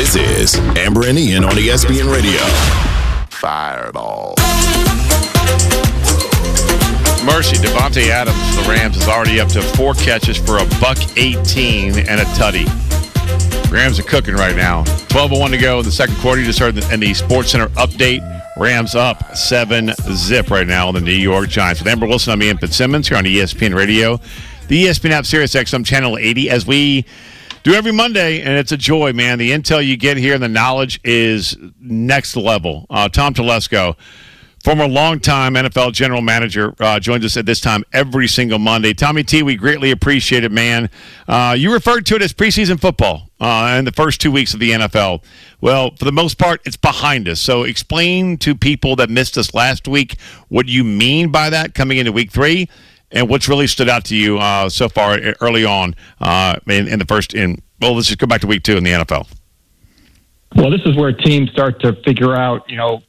This is Amber and Ian on ESPN Radio. Fireball. Mercy, Devontae Adams, the Rams, is already up to 4 catches for $118 and a tutty. Rams are cooking right now. 12:01 to go in the second quarter. You just heard in the SportsCenter update. Rams up 7-0 right now on the New York Giants. With Amber Wilson, I'm Ian Fitzsimmons here on ESPN Radio. The ESPN app, Sirius XM Channel 80, as we do every Monday, and it's a joy, man. The intel you get here and the knowledge is next level. Tom Telesco, former longtime NFL general manager, joins us at this time every single Monday. Tommy T, we greatly appreciate it, man. You referred to it as preseason football in the first 2 weeks of the NFL. Well, for the most part, it's behind us. So explain to people that missed us last week what you mean by that coming into week 3 and what's really stood out to you so far early on in the first – well, let's just go back to week 2 in the NFL. Well, this is where teams start to figure out,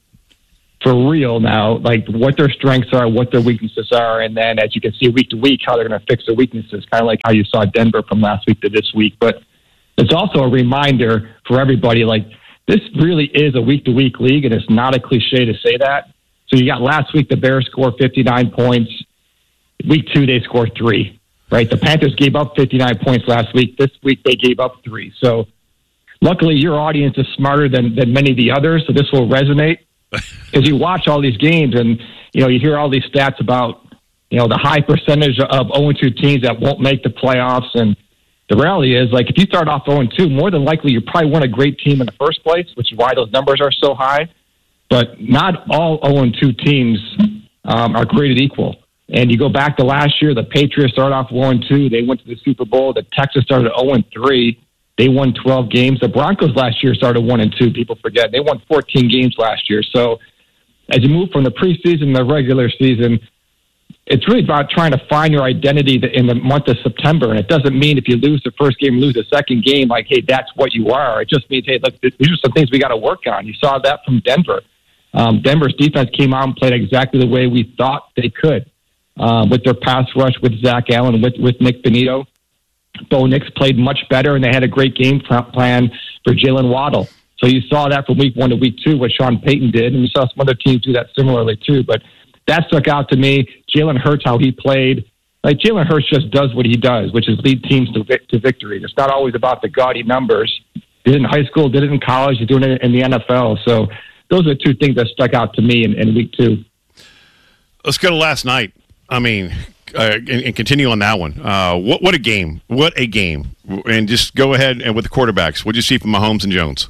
for real now, like what their strengths are, what their weaknesses are, and then as you can see week to week, how they're going to fix their weaknesses, kind of like how you saw Denver from last week to this week. But it's also a reminder for everybody, like this really is a week-to-week league, and it's not a cliche to say that. So you got last week the Bears scored 59 points. Week 2, they scored 3, right? The Panthers gave up 59 points last week. This week, they gave up 3. So luckily, your audience is smarter than many of the others, so this will resonate. Because you watch all these games and, you hear all these stats about, the high percentage of 0-2 teams that won't make the playoffs. And the reality is, like, if you start off 0-2, more than likely you probably weren't a great team in the first place, which is why those numbers are so high. But not all 0-2 teams are created equal. And you go back to last year, the Patriots started off 1-2. They went to the Super Bowl. The Texans started 0-3. They won 12 games. The Broncos last year started 1-2. People forget. They won 14 games last year. So as you move from the preseason to the regular season, it's really about trying to find your identity in the month of September. And it doesn't mean if you lose the first game, lose the second game, like, hey, that's what you are. It just means, hey, look, these are some things we got to work on. You saw that from Denver. Denver's defense came out and played exactly the way we thought they could with their pass rush, with Zach Allen, with Nick Benito. Bo Nix played much better, and they had a great game plan for Jalen Waddle. So you saw that from week 1 to week 2, what Sean Payton did, and you saw some other teams do that similarly too. But that stuck out to me. Jalen Hurts, how he played. Like, Jalen Hurts just does what he does, which is lead teams to victory. It's not always about the gaudy numbers. Did it in high school, did it in college, he's doing it in the NFL. So those are the 2 things that stuck out to me in week 2. Let's go to last night. I mean, and continue on that one. What a game. What a game. And just go ahead and with the quarterbacks. What did you see from Mahomes and Jones?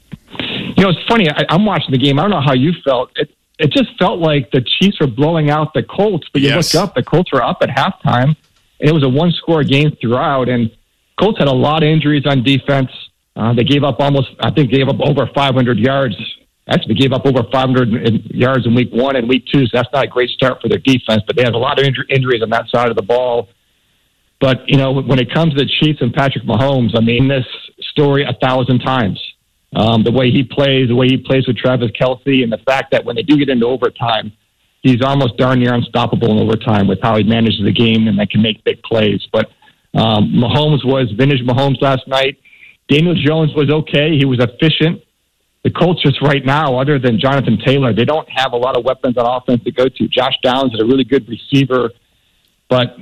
It's funny. I'm watching the game. I don't know how you felt. It just felt like the Chiefs were blowing out the Colts, but you look up, the Colts were up at halftime, and it was a one-score game throughout, and Colts had a lot of injuries on defense. They gave up gave up over 500 yards. Actually, they gave up over 500 yards in week 1 and week 2, so that's not a great start for their defense, but they had a lot of injuries on that side of the ball. But, when it comes to the Chiefs and Patrick Mahomes, I mean, this story 1,000 times. The way he plays with Travis Kelce, and the fact that when they do get into overtime, he's almost darn near unstoppable in overtime with how he manages the game and that can make big plays. But Mahomes was vintage Mahomes last night. Daniel Jones was okay. He was efficient. The Colts just right now, other than Jonathan Taylor, they don't have a lot of weapons on offense to go to. Josh Downs is a really good receiver, but,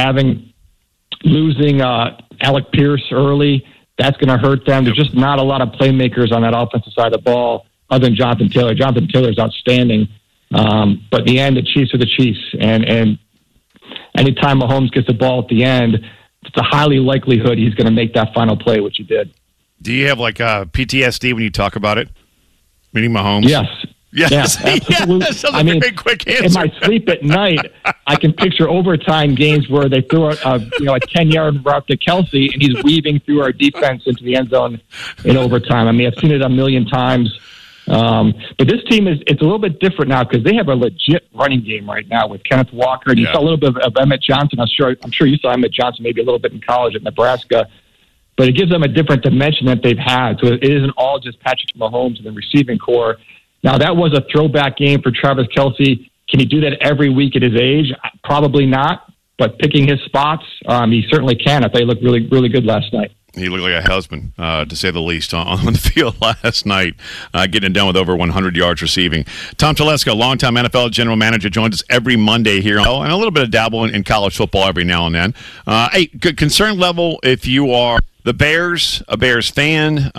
losing Alec Pierce early, that's going to hurt them. There's just not a lot of playmakers on that offensive side of the ball other than Jonathan Taylor. Jonathan Taylor is outstanding. But in the end, the Chiefs are the Chiefs. And anytime Mahomes gets the ball at the end, it's a highly likelihood he's going to make that final play, which he did. Do you have PTSD when you talk about it? Meaning Mahomes? Yes. Yes. Yeah, absolutely. Yes. I mean, very quick answer. In my sleep at night, I can picture overtime games where they throw a 10-yard route to Kelce, and he's weaving through our defense into the end zone in overtime. I mean, I've seen it a million times. But this team it's a little bit different now because they have a legit running game right now with Kenneth Walker. And you saw a little bit of Emmett Johnson. I'm sure you saw Emmett Johnson maybe a little bit in college at Nebraska. But it gives them a different dimension that they've had. So it isn't all just Patrick Mahomes and the receiving core. Now, that was a throwback game for Travis Kelce. Can he do that every week at his age? Probably not. But picking his spots, he certainly can if they look really, really good last night. He looked like a husband, to say the least, on the field last night, getting it done with over 100 yards receiving. Tom Telesco, longtime NFL general manager, joins us every Monday here, and a little bit of dabble in college football every now and then. Hey, good concern level if you are the Bears, a Bears fan,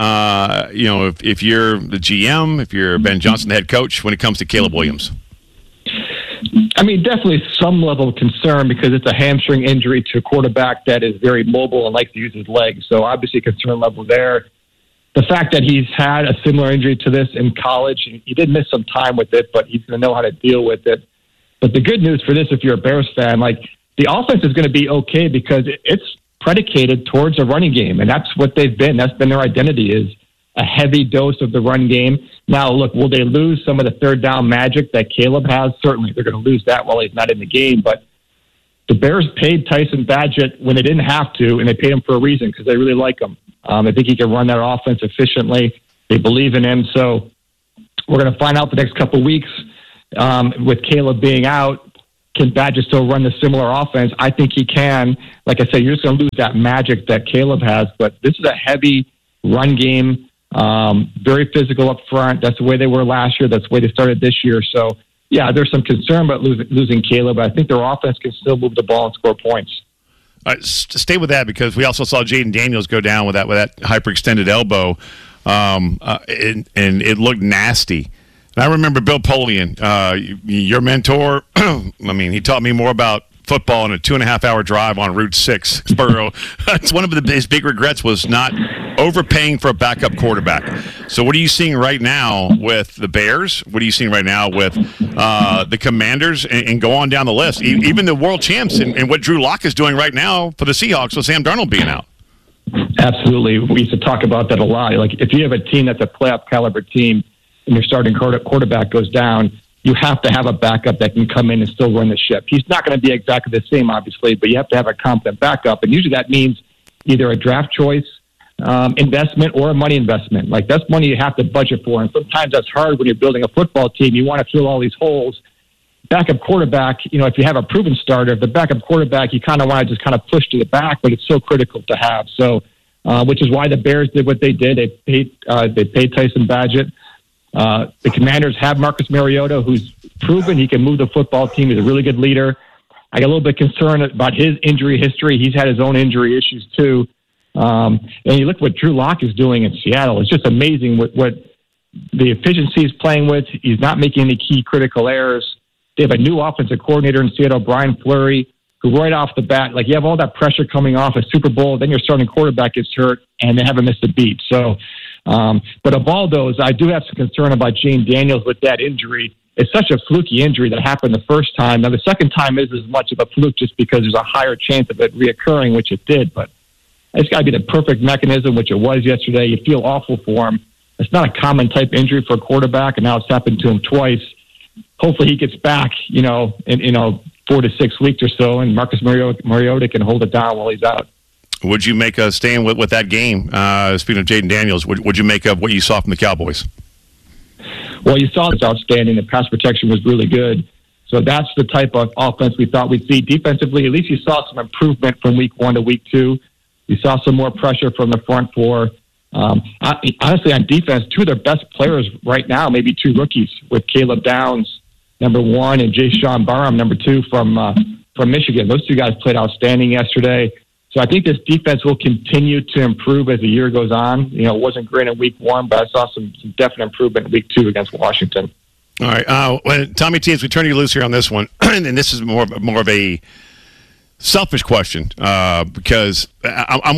if you're the GM, if you're Ben Johnson, the head coach, when it comes to Caleb Williams. I mean, definitely some level of concern because it's a hamstring injury to a quarterback that is very mobile and likes to use his legs. So obviously concern level there. The fact that he's had a similar injury to this in college, he did miss some time with it, but he's going to know how to deal with it. But the good news for this, if you're a Bears fan, the offense is going to be okay because it's predicated towards a running game, and that's what they've been. That's been their identity, is a heavy dose of the run game. Now, look, will they lose some of the third down magic that Caleb has? Certainly, they're going to lose that while he's not in the game. But the Bears paid Tyson Bagent when they didn't have to, and they paid him for a reason because they really like him. I think he can run that offense efficiently. They believe in him. So we're going to find out the next couple of weeks with Caleb being out. Can Bagent still run the similar offense? I think he can. Like I said, you're just going to lose that magic that Caleb has. But this is a heavy run game. Very physical up front. That's the way they were last year. That's the way they started this year. So, yeah, there's some concern about losing Caleb, but I think their offense can still move the ball and score points. All right, stay with that because we also saw Jaden Daniels go down with that hyperextended elbow, and it looked nasty. And I remember Bill Polian, your mentor. I mean, he taught me more about football in a 2.5-hour drive on Route 6, Spurrow. That's one of his big regrets was not overpaying for a backup quarterback. So what are you seeing right now with the Bears? What are you seeing right now with the Commanders? And go on down the list. Even the world champs and what Drew Lock is doing right now for the Seahawks with Sam Darnold being out. Absolutely. We used to talk about that a lot. Like, if you have a team that's a playoff caliber team and your starting quarterback goes down, you have to have a backup that can come in and still run the ship. He's not going to be exactly the same, obviously, but you have to have a competent backup. And usually that means either a draft choice, investment, or a money investment. Like, that's money you have to budget for. And sometimes that's hard when you're building a football team. You want to fill all these holes. Backup quarterback, if you have a proven starter, the backup quarterback, you kind of want to just kind of push to the back, but it's so critical to have. So, which is why the Bears did what they did. They paid Tyson Bagent. The Commanders have Marcus Mariota, who's proven he can move the football team. He's a really good leader. I get a little bit concerned about his injury history. He's had his own injury issues too. And you look what Drew Lock is doing in Seattle. It's just amazing what the efficiency he's playing with. He's not making any key critical errors. They have a new offensive coordinator in Seattle, Brian Fleury, who right off the bat, you have all that pressure coming off a Super Bowl, then your starting quarterback gets hurt, and they haven't missed a beat. So, but of all those, I do have some concern about Jaden Daniels with that injury. It's such a fluky injury that happened the first time. Now, the second time isn't as much of a fluke just because there's a higher chance of it reoccurring, which it did. But it's got to be the perfect mechanism, which it was yesterday. You feel awful for him. It's not a common type injury for a quarterback, and now it's happened to him twice. Hopefully he gets back, in 4 to 6 weeks or so, and Marcus Mariota can hold it down while he's out. Would you make a stand with that game? Speaking of Jaden Daniels, would you make of what you saw from the Cowboys? Well, you saw it's outstanding. The pass protection was really good. So that's the type of offense we thought we'd see. Defensively, at least you saw some improvement from week 1 to week 2. You saw some more pressure from the front four. Honestly, on defense, 2 of their best players right now, maybe 2 rookies, with Caleb Downs, number 1, and Jayshon Barham, number 2 from Michigan. Those 2 guys played outstanding yesterday. So I think this defense will continue to improve as the year goes on. It wasn't great in week 1, but I saw some definite improvement in week 2 against Washington. All right. Tommy T, as we turn you loose here on this one, and this is more of a selfish question because I'm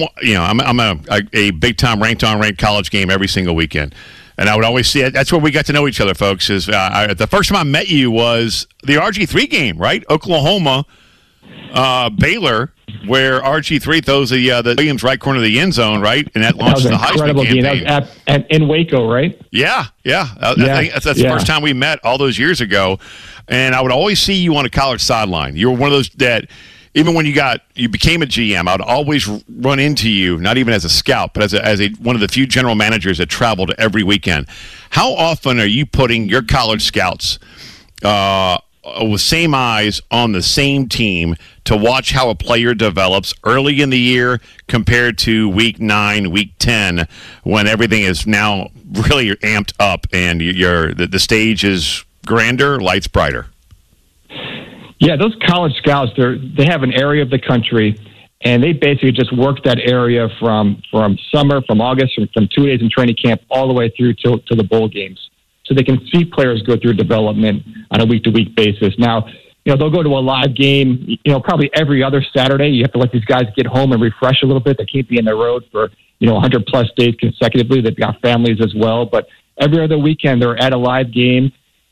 a big time ranked college game every single weekend, and I would always see it. That's where we got to know each other, folks. Is the first time I met you was the RG3 game, right? Oklahoma, Baylor, where RG3 throws the Williams right corner of the end zone, right, and that launches the Heisman campaign. That was in Waco, right? Yeah. I think that's the first time we met all those years ago, and I would always see you on a college sideline. You were one of those that. Even when you became a GM, I would always run into you, not even as a scout, but as one of the few general managers that traveled every weekend. How often are you putting your college scouts with same eyes on the same team to watch how a player develops early in the year compared to week 9, week 10, when everything is now really amped up and the stage is grander, lights brighter? Yeah, those college scouts, they have an area of the country, and they basically just work that area from summer, from August, from 2 days in training camp all the way through to the bowl games. So they can see players go through development on a week-to-week basis. Now, they'll go to a live game, probably every other Saturday. You have to let these guys get home and refresh a little bit. They can't be on the road for, 100-plus days consecutively. They've got families as well. But every other weekend, they're at a live game.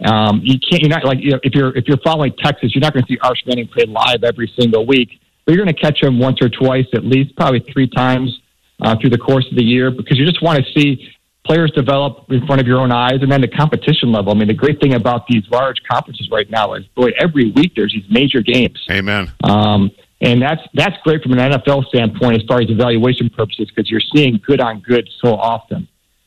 You're not like, if you're following Texas, you're not going to see Arch Manning play live every single week. But you're going to catch him once or twice, at least, probably 3 times through the course of the year, because you just want to see players develop in front of your own eyes, and then the competition level. I mean, the great thing about these large conferences right now is, boy, every week there's these major games. Amen. And that's great from an NFL standpoint as far as evaluation purposes, because you're seeing good on good so often.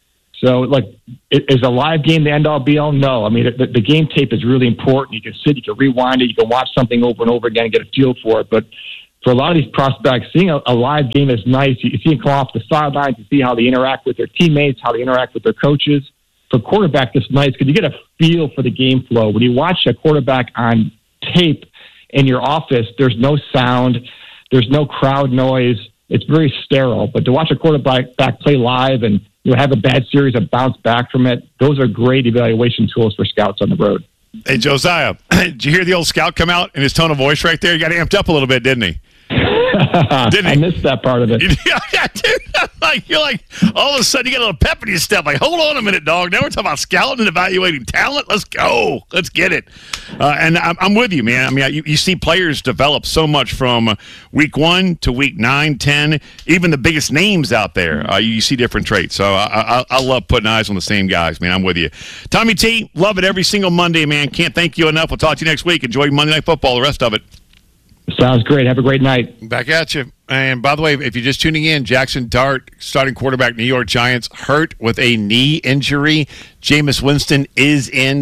So, is a live game the end-all, be-all? No. I mean, the game tape is really important. You can sit, you can rewind it, you can watch something over and over again and get a feel for it. But for a lot of these prospects, seeing a live game is nice. You see them come off the sidelines, you see how they interact with their teammates, how they interact with their coaches. For quarterback, it's nice because you get a feel for the game flow. When you watch a quarterback on tape in your office, there's no sound, there's no crowd noise. It's very sterile. But to watch a quarterback play live and have a bad series and bounce back from it, those are great evaluation tools for scouts on the road. Hey, Josiah, did you hear the old scout come out in his tone of voice right there? He got amped up a little bit, didn't he? Didn't he? I missed that part of it. Yeah, dude. You're like, all of a sudden, you get a little pep in your step. Like, hold on a minute, dog. Now we're talking about scouting and evaluating talent. Let's go. Let's get it. And I'm with you, man. I mean, you see players develop so much from week 1 to week 9, 10, even the biggest names out there. You see different traits. So I love putting eyes on the same guys, man. I'm with you. Tommy T, love it every single Monday, man. Can't thank you enough. We'll talk to you next week. Enjoy Monday Night Football, the rest of it. Sounds great. Have a great night. Back at you. And by the way, if you're just tuning in, Jackson Dart, starting quarterback, New York Giants, hurt with a knee injury. Jameis Winston is in,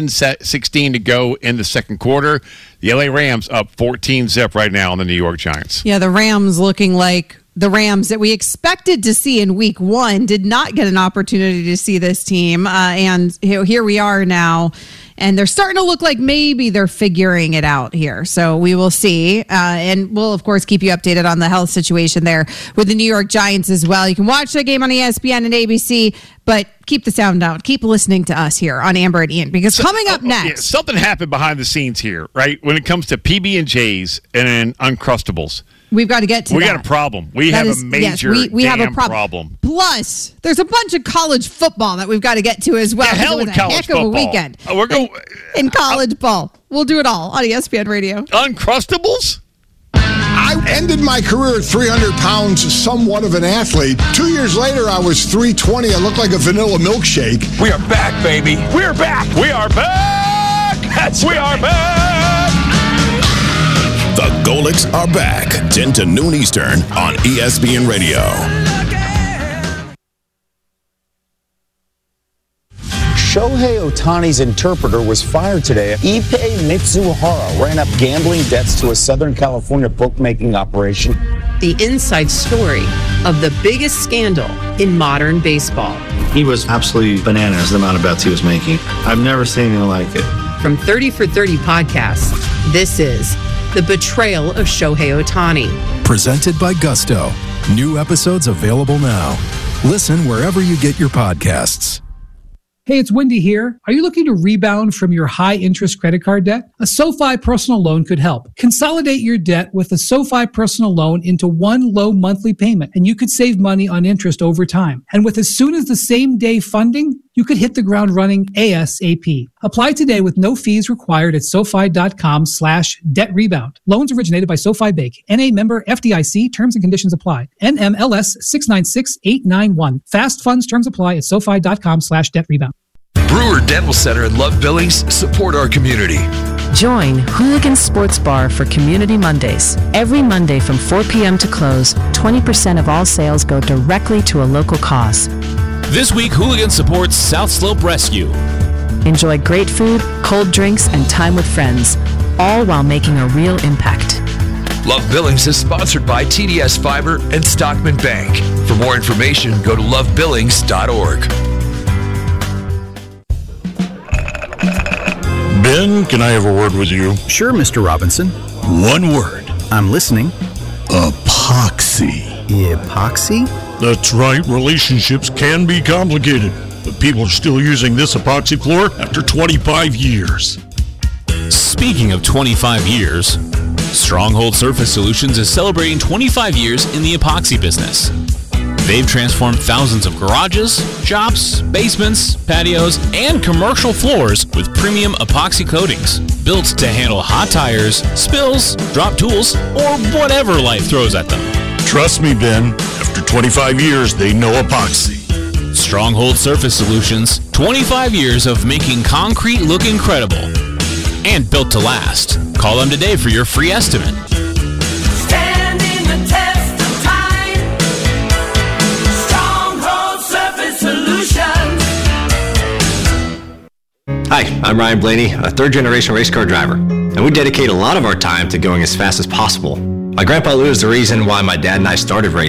7:16 to go in the second quarter. The LA Rams up 14-0 right now on the New York Giants. Yeah, the Rams looking like the Rams that we expected to see in week 1 did not get an opportunity to see this team. And here we are now. And they're starting to look like maybe they're figuring it out here. So we will see. And we'll, of course, keep you updated on the health situation there with the New York Giants as well. You can watch that game on ESPN and ABC, but keep the sound down. Keep listening to us here on Amber and Ian, because coming up next. Something happened behind the scenes here, right? When it comes to PB&J's and Uncrustables. We've got to get to that. We got a problem. We have a major we have a problem. Plus, there's a bunch of college football that we've got to get to as well. The hell with college heck football. Of a weekend. We're going in college ball. We'll do it all on ESPN Radio. Uncrustables? I ended my career at 300 pounds, somewhat of an athlete. 2 years later, I was 320. I looked like a vanilla milkshake. We are back, baby. We're back. We are back. We are back. The Golics are back, 10 to noon Eastern on ESPN Radio. Shohei Ohtani's interpreter was fired today. Ippei Mitsuhara ran up gambling debts to a Southern California bookmaking operation. The inside story of the biggest scandal in modern baseball. He was absolutely bananas, the amount of bets he was making. I've never seen anything like it. From 30 for 30 podcasts, this is The Betrayal of Shohei Ohtani. Presented by Gusto. New episodes available now. Listen wherever you get your podcasts. Hey, it's Wendy here. Are you looking to rebound from your high-interest credit card debt? A SoFi personal loan could help. Consolidate your debt with a SoFi personal loan into one low monthly payment, and you could save money on interest over time. And with as soon as the same day funding, you could hit the ground running ASAP. Apply today with no fees required at SoFi.com/debt rebound. Loans originated by SoFi Bank. NA member FDIC. Terms and conditions apply. NMLS 696891. Fast funds terms apply at SoFi.com/debt rebound. Brewer Dental Center and Love Billings support our community. Join Hooligan Sports Bar for Community Mondays. Every Monday from 4 p.m. to close, 20% of all sales go directly to a local cause. This week, Hooligan supports South Slope Rescue. Enjoy great food, cold drinks, and time with friends, all while making a real impact. Love Billings is sponsored by TDS Fiber and Stockman Bank. For more information, go to lovebillings.org. Ben, can I have a word with you? Sure, Mr. Robinson. One word. I'm listening. Epoxy. Epoxy? That's right. Relationships can be complicated, but people are still using this epoxy floor after 25 years. Speaking of 25 years, Stronghold Surface Solutions is celebrating 25 years in the epoxy business. They've transformed thousands of garages, shops, basements, patios, and commercial floors with premium epoxy coatings built to handle hot tires, spills, drop tools, or whatever life throws at them. Trust me, Ben. After 25 years, they know epoxy. Stronghold Surface Solutions, 25 years of making concrete look incredible and built to last. Call them today for your free estimate. Standing the test of time. Stronghold Surface Solutions. Hi, I'm Ryan Blaney, a third-generation race car driver, and we dedicate a lot of our time to going as fast as possible. My grandpa Lou is the reason why my dad and I started racing.